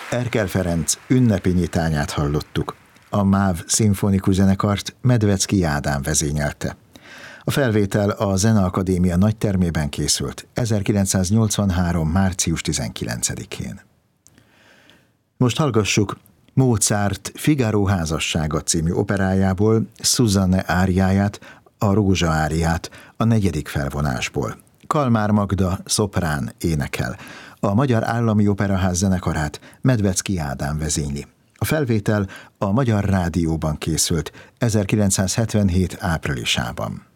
Erkel Ferenc ünnepi nyitányát hallottuk. A MÁV szimfonikus zenekart Medvecki Ádám vezényelte. A felvétel a Zeneakadémia nagytermében készült 1983. március 19-én. Most hallgassuk Mozart Figaro házassága című operájából Susanne áriáját, a Rózsa áriát a 4. felvonásból. Kalmár Magda szoprán énekel. A Magyar Állami Operaház zenekarát Medvecki Ádám vezényli. A felvétel a Magyar Rádióban készült 1977. áprilisában.